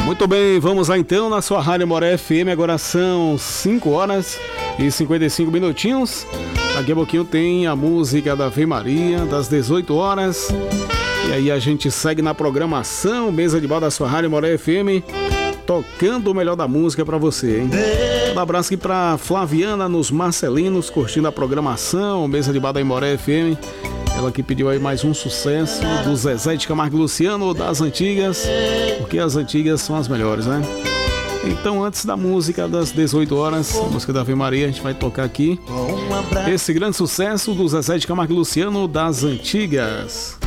Muito bem, vamos lá então na sua Rádio Moré FM. Agora são 5 horas e 55 minutinhos. Daqui a pouquinho tem a música da Ave Maria, das 18 horas. E aí a gente segue na programação, mesa de bar da sua Rádio Moré FM, tocando o melhor da música pra você, hein? Um abraço aqui pra Flaviana nos Marcelinos, curtindo a programação, mesa de bar da Moré FM. Ela que pediu aí mais um sucesso do Zezé de Camargo e Luciano, das antigas, porque as antigas são as melhores, né? Então, antes da música das 18 horas, a música da Ave Maria, a gente vai tocar aqui esse grande sucesso do Zezé de Camargo e Luciano, das antigas.